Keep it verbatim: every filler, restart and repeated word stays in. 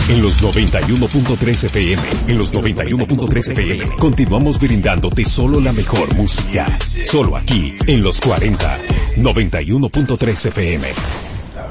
En los noventa y uno punto tres F M, en los noventa y uno punto tres F M, continuamos brindándote solo la mejor música. Solo aquí, en los cuarenta, noventa y uno punto tres F M.